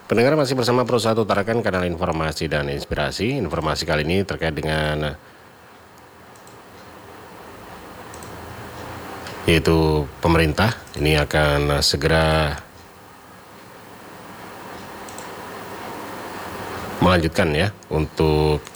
Pendengar masih bersama Pro 1 Tarakan, kanal informasi dan inspirasi. Informasi kali ini terkait dengan yaitu pemerintah ini akan segera melanjutkan ya untuk